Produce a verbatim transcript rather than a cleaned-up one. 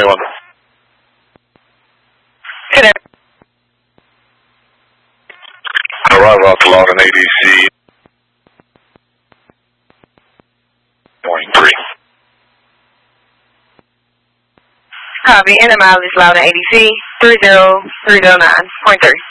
twenty-one. Connect. Arrival out to Loudon A D C. Morning three. Copy. N M I is Loudon A D C three zero three zero nine point three.